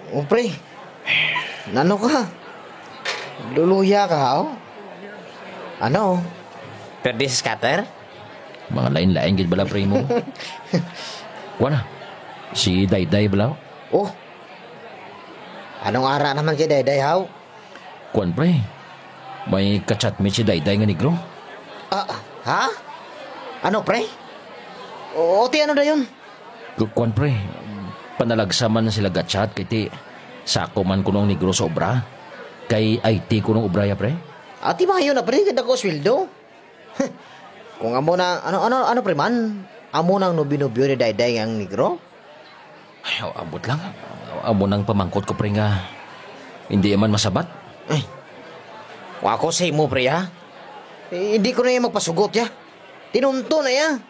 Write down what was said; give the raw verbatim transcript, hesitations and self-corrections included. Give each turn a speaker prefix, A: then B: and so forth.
A: O pre, nano ka? Luluya ka, oh? Ano? Pwede scatter?
B: Mga lain-lain gid bala pre mo. Wala. Si Dayday bala.
A: Oh, anong ara naman kay Dayday, haw?
B: Kuan pre. May kachatmate si Dayday nga negro.
A: Ah, ha? Ano, pre? O, ti ano na yun?
B: Kuan pre. Panalagsaman na sila gatchat kay ti sako man kunong negro sa obra. Kay I T kunong obra ya pre.
A: Ati mayo na, pre, ganda ko sweldo. Kung amo na, ano, ano, ano, pre man? Amo nang nobinobyo ni Dayday ang negro?
B: Ay, abot lang. Amo nang pamangkot ko pre nga. Hindi man masabat.
A: Ay, wako say mo, pre, ha? Eh, hindi ko na yan magpasugot, ya. Tinunto na, ya.